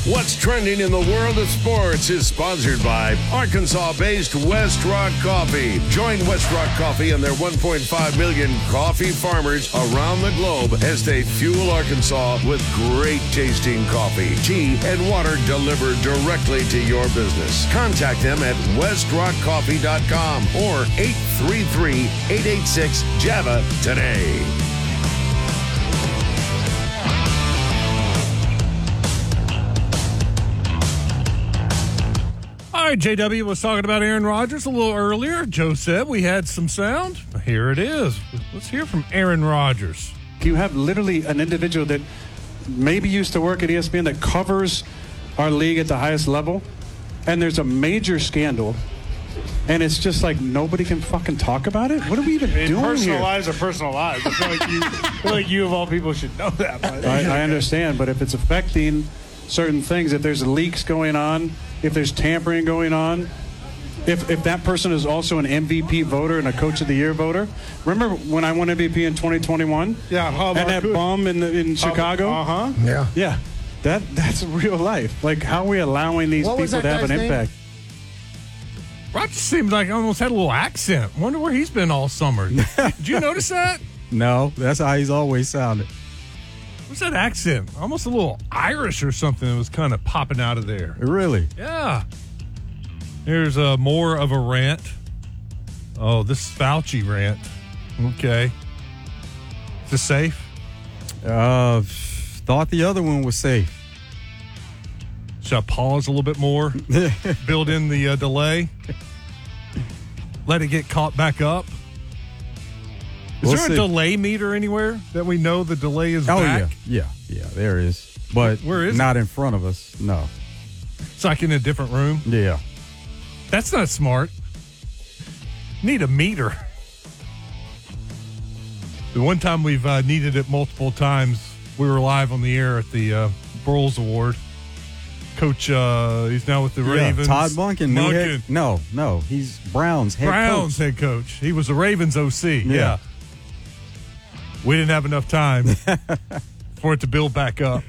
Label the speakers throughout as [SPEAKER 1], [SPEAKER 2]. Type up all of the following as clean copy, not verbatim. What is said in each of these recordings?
[SPEAKER 1] What's Trending in the World of Sports is sponsored by Arkansas-based West Rock Coffee. Join West Rock Coffee and their 1.5 million coffee farmers around the globe as they fuel Arkansas with great tasting coffee, tea, and water delivered directly to your business. Contact them at westrockcoffee.com or 833-886-JAVA today.
[SPEAKER 2] All right, JW was talking about Aaron Rodgers a little earlier. Joe said we had some sound. Here it is. Let's hear from Aaron Rodgers.
[SPEAKER 3] You have literally an individual that maybe used to work at ESPN that covers our league at the highest level, and there's a major scandal, and it's just like nobody can fucking talk about it? What are we even doing
[SPEAKER 4] personal
[SPEAKER 3] here?
[SPEAKER 4] lives are personal lives. I feel like you of all people should know that. But
[SPEAKER 3] I understand, but if it's affecting certain things, if there's leaks going on, if there's tampering going on, if that person is also an MVP voter and a Coach of the Year voter. Remember when I won MVP in 2021?
[SPEAKER 4] Yeah,
[SPEAKER 3] and that bum in Chicago?
[SPEAKER 4] Uh-huh.
[SPEAKER 3] Yeah. That's real life. Like, how are we allowing these people to have an impact?
[SPEAKER 2] Rodgers seems like he almost had a little accent. Wonder where he's been all summer. Did you notice that?
[SPEAKER 5] No, that's how he's always sounded.
[SPEAKER 2] What's that accent? Almost a little Irish or something that was kind of popping out of there.
[SPEAKER 5] Really?
[SPEAKER 2] Yeah. Here's more of a rant. Oh, this Fauci rant. Okay. Is this safe?
[SPEAKER 5] Thought the other one was safe.
[SPEAKER 2] Should I pause a little bit more? Build in the delay? Let it get caught back up? Is there a delay meter anywhere that we know the delay is back?
[SPEAKER 5] Yeah, there is. But
[SPEAKER 2] where is
[SPEAKER 5] not
[SPEAKER 2] it?
[SPEAKER 5] In front of us, no.
[SPEAKER 2] It's like in a different room?
[SPEAKER 5] Yeah.
[SPEAKER 2] That's not smart. Need a meter. The one time we've needed it multiple times, we were live on the air at the Broyles Award. Coach, he's now with the Ravens.
[SPEAKER 5] Todd Monken. No, he's Browns head
[SPEAKER 2] coach. Head coach. He was the Ravens OC. Yeah. We didn't have enough time for it to build back up.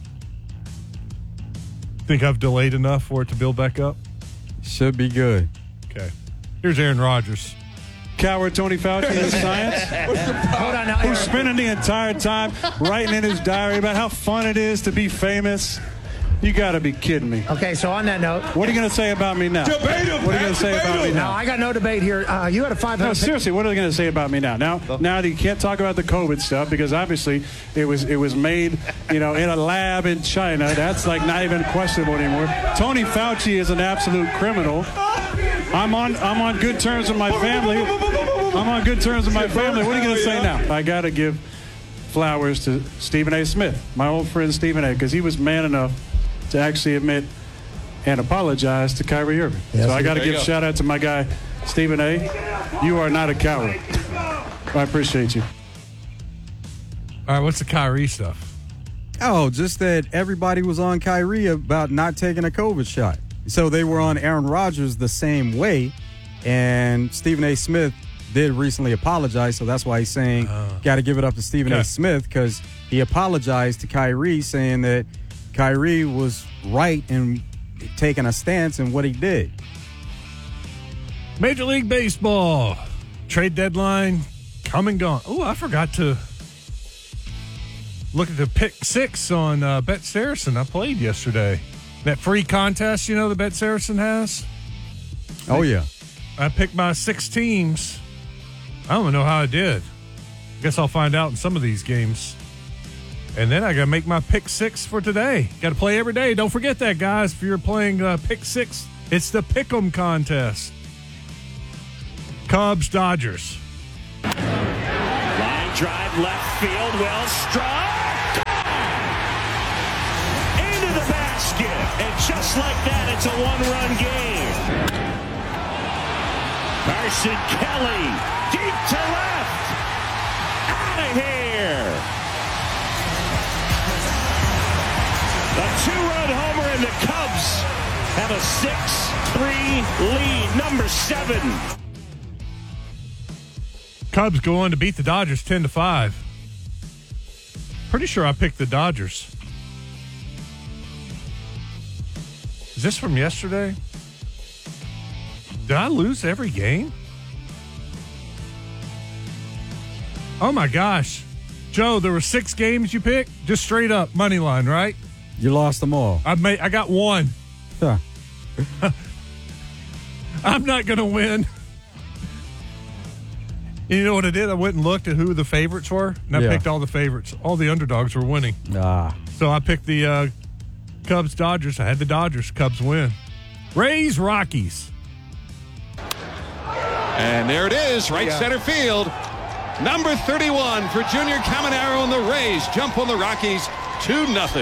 [SPEAKER 2] Think I've delayed enough for it to build back up?
[SPEAKER 5] Should be good.
[SPEAKER 2] Okay. Here's Aaron Rodgers.
[SPEAKER 3] Coward Tony Fauci in science.
[SPEAKER 6] Hold on now.
[SPEAKER 3] Who's spending the entire time writing in his diary about how fun it is to be famous. You got to be kidding me.
[SPEAKER 6] Okay, so on that note.
[SPEAKER 3] What are you going to say about me now?
[SPEAKER 6] Debate him.
[SPEAKER 3] What are you going to say about me now?
[SPEAKER 6] No, I got no debate here. You had a 500.
[SPEAKER 3] No, seriously, what are they going to say about me now? Now you can't talk about the COVID stuff because obviously it was made, in a lab in China. That's like not even questionable anymore. Tony Fauci is an absolute criminal. I'm on good terms with my family. What are you going to say now? I got to give flowers to Stephen A. Smith, my old friend Stephen A., because he was man enough to actually admit and apologize to Kyrie Irving. Yes, so I got to give a shout out to my guy, Stephen A. You are not a coward. I appreciate you.
[SPEAKER 2] All right, what's the Kyrie stuff?
[SPEAKER 5] Oh, just that everybody was on Kyrie about not taking a COVID shot. So they were on Aaron Rodgers the same way, and Stephen A. Smith did recently apologize, so that's why he's saying got to give it up to Stephen A. Smith because he apologized to Kyrie saying that Kyrie was right in taking a stance in what he did.
[SPEAKER 2] Major League Baseball. Trade deadline come and gone. Oh, I forgot to look at the pick 6 on Bet Saracen. I played yesterday. That free contest, the Bet Saracen has?
[SPEAKER 5] Oh, yeah.
[SPEAKER 2] I picked my 6 teams. I don't know how I did. Guess I'll find out in some of these games. And then I got to make my pick 6 for today. Got to play every day. Don't forget that, guys. If you're playing pick 6, it's the Pick'em contest. Cubs, Dodgers.
[SPEAKER 7] Line drive left field. Well struck. Into the basket. And just like that, it's a 1-run game. Carson Kelly. Deep to left. Out of here. A 2-run homer, and the Cubs have a 6-3 lead. Number 7.
[SPEAKER 2] Cubs go on to beat the Dodgers 10-5. Pretty sure I picked the Dodgers. Is this from yesterday? Did I lose every game? Oh, my gosh. Joe, there were 6 games you picked? Just straight up money line, right?
[SPEAKER 5] You lost them all.
[SPEAKER 2] I got one.
[SPEAKER 5] Huh.
[SPEAKER 2] I'm not going to win. You know what I did? I went and looked at who the favorites were, and I picked all the favorites. All the underdogs were winning. So I picked the Cubs, Dodgers. I had the Dodgers. Cubs win. Rays, Rockies.
[SPEAKER 8] And there it is, right center field. Number 31 for Junior Caminero and the Rays. Jump on the Rockies, 2-0.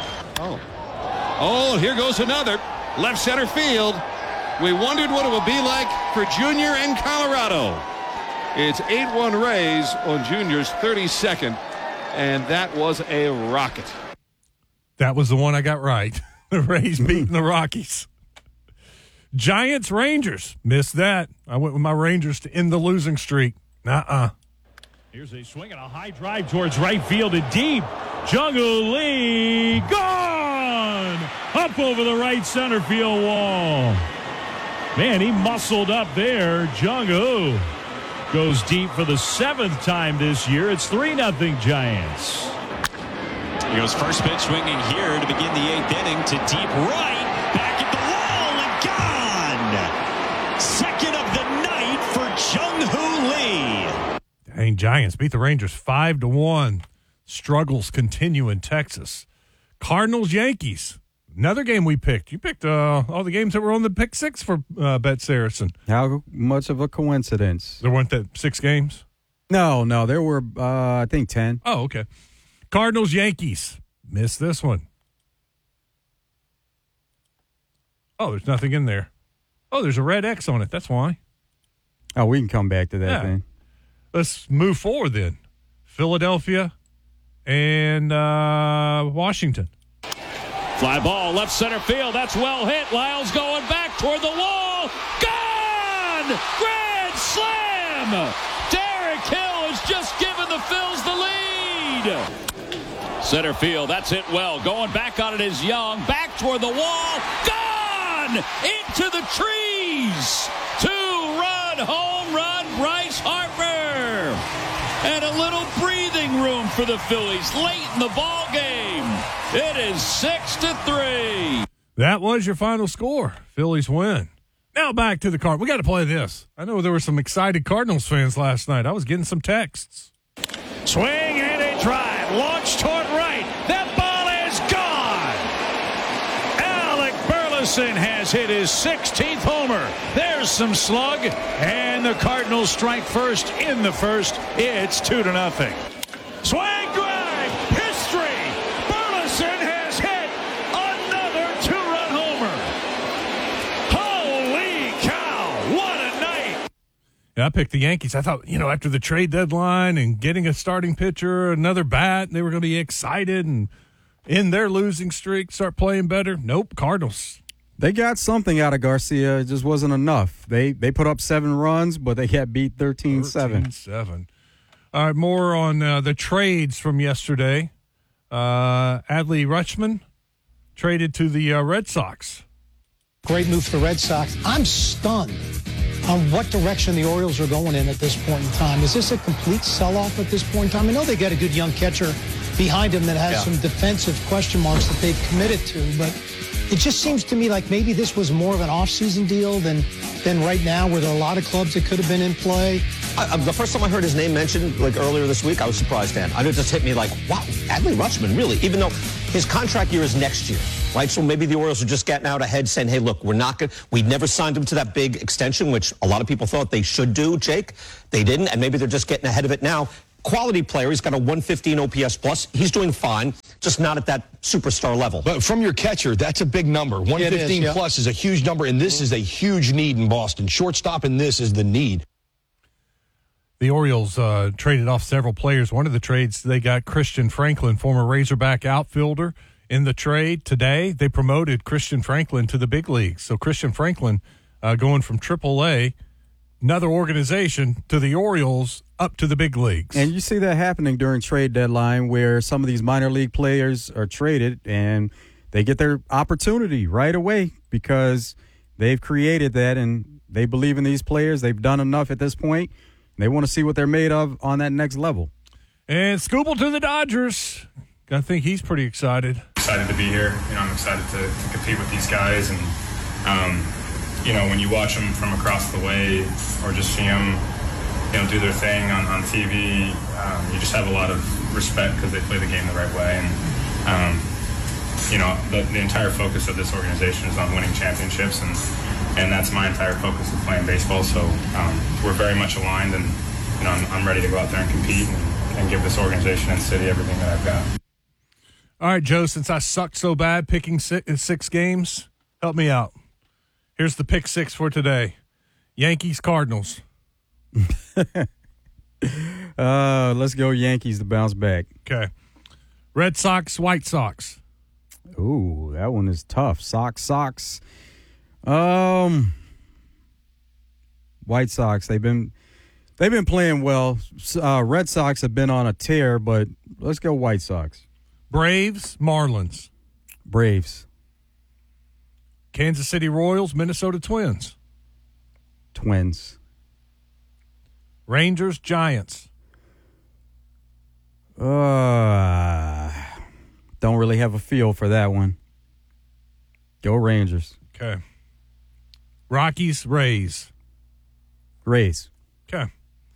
[SPEAKER 8] Oh, here goes another. Left center field. We wondered what it would be like for Junior in Colorado. It's 8-1 Rays on Junior's 32nd, and that was a rocket.
[SPEAKER 2] That was the one I got right. The Rays beating the Rockies. Giants, Rangers. Missed that. I went with my Rangers to end the losing streak.
[SPEAKER 7] Here's a swing and a high drive towards right field and deep. Jung-Hoo Lee gone up over the right center field wall. Man, he muscled up there. Jung-Hoo goes deep for the 7th time this year. It's 3-0 Giants.
[SPEAKER 9] He goes first pitch swinging here to begin the 8th inning to deep right. Back at the wall and gone. 2nd of the night for Jung-Hoo Lee.
[SPEAKER 2] Dang, Giants beat the Rangers 5-1. Struggles continue in Texas. Cardinals, Yankees. Another game we picked. You picked all the games that were on the pick 6 for Bet Saracen.
[SPEAKER 5] How much of a coincidence?
[SPEAKER 2] There weren't that 6 games?
[SPEAKER 5] No, there were, I think, 10.
[SPEAKER 2] Oh, okay. Cardinals, Yankees. Missed this one. Oh, there's nothing in there. Oh, there's a red X on it. That's why.
[SPEAKER 5] Oh, we can come back to that thing.
[SPEAKER 2] Let's move forward then. Philadelphia and Washington.
[SPEAKER 7] Fly ball, left center field. That's well hit. Lyles going back toward the wall. Gone! Grand slam! Derek Hill has just given the Phils the lead. Center field, that's hit well. Going back on it is Young. Back toward the wall. Gone! Into the trees! 2-run home run, Bryce Harper. And a little breathing room for the Phillies late in the ball game. It is 6-3.
[SPEAKER 2] That was your final score. Phillies win. Now back to the Cardinals. We got to play this. I know there were some excited Cardinals fans last night. I was getting some texts.
[SPEAKER 7] Swing and a drive. Launch toward right. That ball is gone. Alec Burleson has hit his 16th homer. There's some slug. And the Cardinals strike first in the first. It's 2-0. Swing drive. History. Burleson has hit another 2-run homer. Holy cow. What a night.
[SPEAKER 2] Yeah, I picked the Yankees. I thought, after the trade deadline and getting a starting pitcher, another bat, they were going to be excited and in their losing streak, start playing better. Nope, Cardinals.
[SPEAKER 5] They got something out of Garcia. It just wasn't enough. They put up 7 runs, but they got beat 13-7.
[SPEAKER 2] 13-7. All right, more on the trades from yesterday. Adley Rutschman traded to the Red Sox.
[SPEAKER 6] Great move for the Red Sox. I'm stunned on what direction the Orioles are going in at this point in time. Is this a complete sell-off at this point in time? I know they got a good young catcher behind him that has some defensive question marks that they've committed to, but it just seems to me like maybe this was more of an off-season deal than right now, where there are a lot of clubs that could have been in play.
[SPEAKER 10] The first time I heard his name mentioned, earlier this week, I was surprised, Dan. It just hit me like, wow, Adley Rutschman, really? Even though his contract year is next year, right? So maybe the Orioles are just getting out ahead saying, hey, look, we never signed him to that big extension, which a lot of people thought they should do, Jake. They didn't, and maybe they're just getting ahead of it now. Quality player. He's got a 115 OPS plus. He's doing fine, just not at that superstar level.
[SPEAKER 11] But from your catcher, that's a big number. 115 plus is a huge number, and this is a huge need in Boston. Shortstop in this is the need.
[SPEAKER 2] The Orioles traded off several players. One of the trades, they got Christian Franklin, former Razorback outfielder, in the trade. Today, they promoted Christian Franklin to the big leagues. So Christian Franklin going from AAA, another organization, to the Orioles, up to the big leagues.
[SPEAKER 5] And you see that happening during trade deadline, where some of these minor league players are traded and they get their opportunity right away because they've created that and they believe in these players. They've done enough at this point. They want to see what they're made of on that next level.
[SPEAKER 2] And Scooble to the Dodgers. I think he's pretty excited.
[SPEAKER 12] Excited to be here. I'm excited to compete with these guys. And, when you watch them from across the way or just see them, do their thing on TV, you just have a lot of respect because they play the game the right way. And, the entire focus of this organization is on winning championships. And that's my entire focus of playing baseball. So we're very much aligned. And, I'm ready to go out there and compete and give this organization and city everything that I've got.
[SPEAKER 2] All right, Joe, since I sucked so bad picking six games, help me out. Here's the pick six for today. Yankees, Cardinals.
[SPEAKER 5] Let's go Yankees to bounce back.
[SPEAKER 2] Okay. Red Sox, White Sox.
[SPEAKER 5] Ooh, that one is tough. Sox. White Sox, they've been playing well. Red Sox have been on a tear, but let's go White Sox.
[SPEAKER 2] Braves, Marlins.
[SPEAKER 5] Braves.
[SPEAKER 2] Kansas City Royals, Minnesota Twins.
[SPEAKER 5] Twins.
[SPEAKER 2] Rangers, Giants.
[SPEAKER 5] Don't really have a feel for that one. Go Rangers.
[SPEAKER 2] Okay. Rockies, Rays.
[SPEAKER 5] Rays.
[SPEAKER 2] Okay.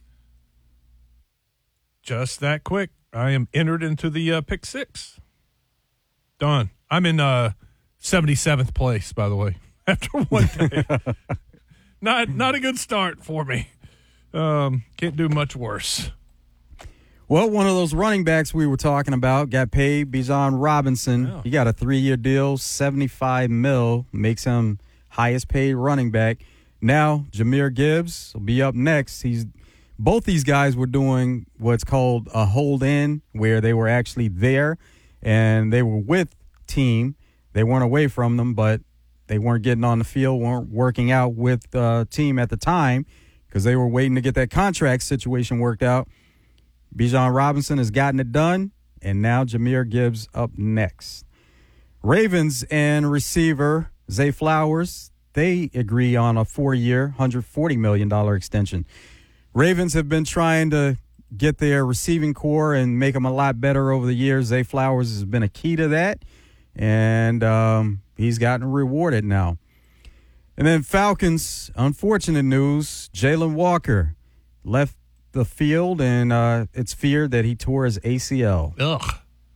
[SPEAKER 2] Just that quick. I am entered into the pick six. Done. I'm in 77th place, by the way, after one day. Not a good start for me. Can't do much worse.
[SPEAKER 5] Well, one of those running backs we were talking about got paid, Bijan Robinson. Yeah. He got a 3-year deal, $75 million, makes him highest paid running back. Now, Jahmyr Gibbs will be up next. Both these guys were doing what's called a hold-in, where they were actually there and they were with team. They weren't away from them, but they weren't getting on the field, weren't working out with the team at the time because they were waiting to get that contract situation worked out. Bijan Robinson has gotten it done, and now Jahmyr Gibbs up next. Ravens and receiver Zay Flowers, they agree on a 4-year, $140 million extension. Ravens have been trying to get their receiving core and make them a lot better over the years. Zay Flowers has been a key to that, and he's gotten rewarded now. And then Falcons, unfortunate news, Jalen Walker left the field, and it's feared that he tore his ACL.
[SPEAKER 2] Ugh.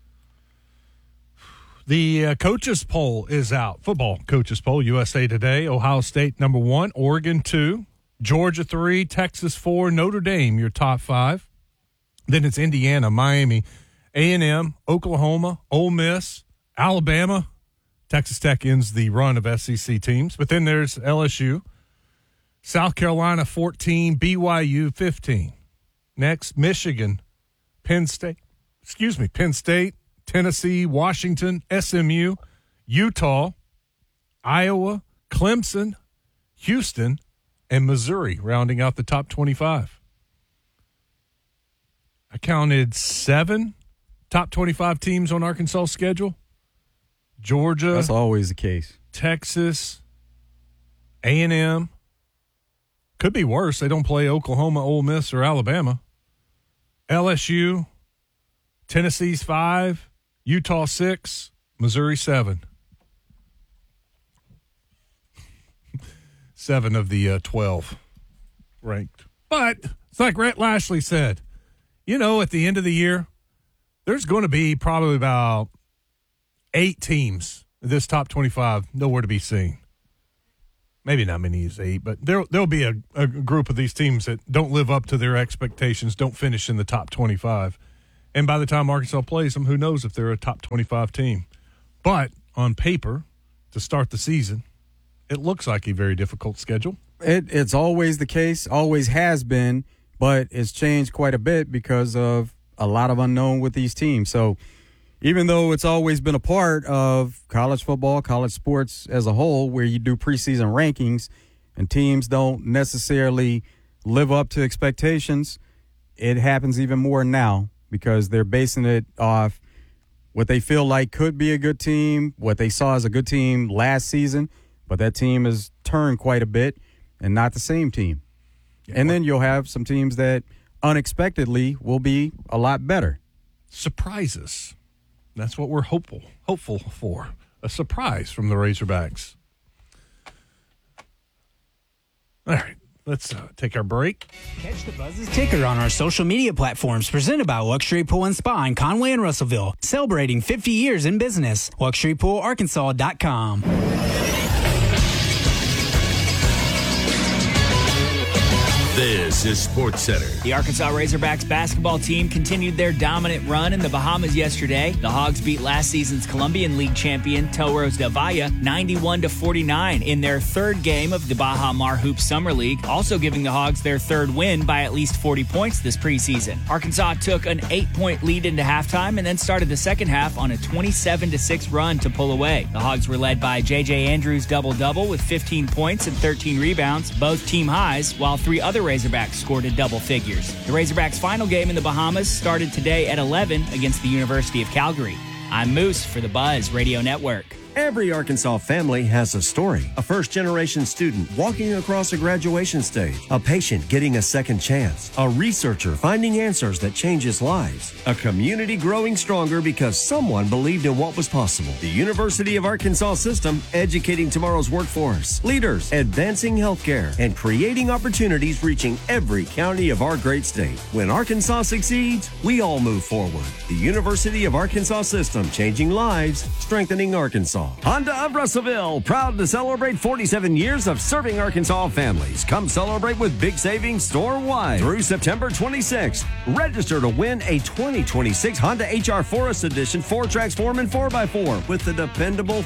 [SPEAKER 2] The coaches poll is out. Football coaches poll, USA Today. Ohio State, number 1. Oregon, 2. Georgia, 3. Texas, 4. Notre Dame, your top 5. Then it's Indiana, Miami, A&M, Oklahoma, Ole Miss, Alabama. Texas Tech ends the run of SEC teams. But then there's LSU, South Carolina, 14. BYU, 15. Next, Michigan, Penn State, Tennessee, Washington, SMU, Utah, Iowa, Clemson, Houston, and Missouri, rounding out the top 25. I counted 7 top 25 teams on Arkansas' schedule. Georgia.
[SPEAKER 5] That's always the case.
[SPEAKER 2] Texas, A&M. Could be worse. They don't play Oklahoma, Ole Miss, or Alabama. LSU, Tennessee's 5, Utah 6, Missouri 7. 7 of the 12 ranked. But it's like Rhett Lashley said, at the end of the year, there's going to be probably about 8 teams in this top 25 nowhere to be seen. Maybe not many as 8, but there'll be a group of these teams that don't live up to their expectations, don't finish in the top 25. And by the time Arkansas plays them, who knows if they're a top 25 team. But on paper, to start the season, it looks like a very difficult schedule.
[SPEAKER 5] It's always the case, always has been, but it's changed quite a bit because of a lot of unknown with these teams. So even though it's always been a part of college football, college sports as a whole, where you do preseason rankings and teams don't necessarily live up to expectations, it happens even more now because they're basing it off what they feel like could be a good team, what they saw as a good team last season, but that team has turned quite a bit and not the same team. Yeah, and then you'll have some teams that unexpectedly will be a lot better.
[SPEAKER 2] Surprises. That's what we're hopeful for. A surprise from the Razorbacks. All right, let's take our break.
[SPEAKER 13] Catch the Buzz's ticker on our social media platforms presented by Luxury Pool and Spa in Conway and Russellville. Celebrating 50 years in business. LuxuryPoolArkansas.com.
[SPEAKER 1] This is SportsCenter.
[SPEAKER 14] The Arkansas Razorbacks basketball team continued their dominant run in the Bahamas yesterday. The Hogs beat last season's Colombian League champion Toros del Valle 91-49 in their third game of the Baja Mar Hoops Summer League, also giving the Hogs their third win by at least 40 points this preseason. Arkansas took an 8-point lead into halftime and then started the second half on a 27-6 run to pull away. The Hogs were led by J.J. Andrews' double-double with 15 points and 13 rebounds, both team highs, while three other Razorbacks scored in double figures. The Razorbacks' final game in the Bahamas started today at 11 against the University of Calgary. I'm Moose for the Buzz Radio Network.
[SPEAKER 15] Every Arkansas family has a story. A first-generation student walking across a graduation stage. A patient getting a second chance. A researcher finding answers that changes lives. A community growing stronger because someone believed in what was possible. The University of Arkansas system, educating tomorrow's workforce. Leaders, advancing healthcare, and creating opportunities reaching every county of our great state. When Arkansas succeeds, we all move forward. The University of Arkansas system, changing lives, strengthening Arkansas. Honda of Russellville, proud to celebrate 47 years of serving Arkansas families. Come celebrate with big savings store-wide through September 26th. Register to win a 2026 Honda HR Forest Edition 4Transform and 4x4 with the dependable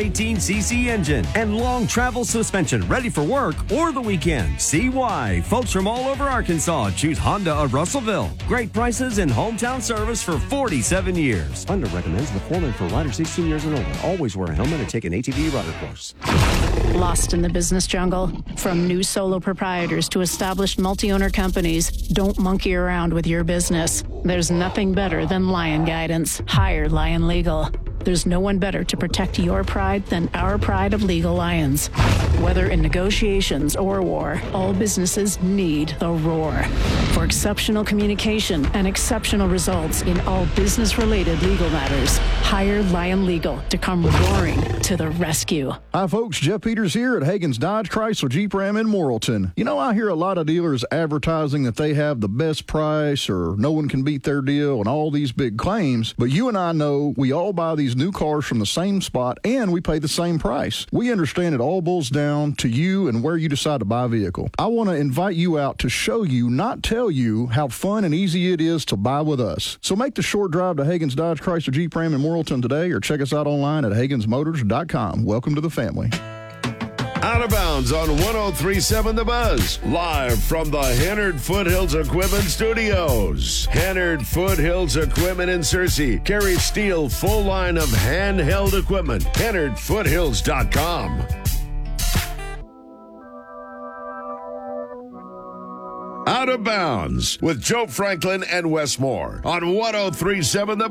[SPEAKER 15] 518cc engine and long travel suspension, ready for work or the weekend. See why folks from all over Arkansas choose Honda of Russellville. Great prices and hometown service for 47 years. Honda recommends Metformin for riders 16 years and older. Always wear a helmet and take an ATV rider course.
[SPEAKER 16] Lost in the business jungle? From new solo proprietors to established multi-owner companies, don't monkey around with your business. There's nothing better than Lion Guidance. Hire Lion Legal. There's no one better to protect your pride than our pride of Legal Lions. Whether in negotiations or war, all businesses need the roar. For exceptional communication and exceptional results in all business-related legal matters, hire Lion Legal to come roaring to the rescue.
[SPEAKER 17] Hi, folks. Jeff Peters here at Hagen's Dodge Chrysler Jeep Ram in Morrilton. You know, I hear a lot of dealers advertising that they have the best price or no one can beat their deal and all these big claims, but you and I know we all buy these new cars from the same spot and we pay the same price. We understand it all boils down to you and where you decide to buy a vehicle. I want to invite you out to show you, not tell you, how fun and easy it is to buy with us. So make the short drive to Hagen's Dodge Chrysler Jeep Ram in Morrilton today or check us out online at HagensMotors.com. Welcome to the family.
[SPEAKER 1] Out of Bounds on 103.7 The Buzz. Live from the Hennard Foothills Equipment Studios. Hennard Foothills Equipment in Searcy carries Steel full line of handheld equipment. HennardFoothills.com. Out of Bounds with Joe Franklin and Wes Moore on 103.7 The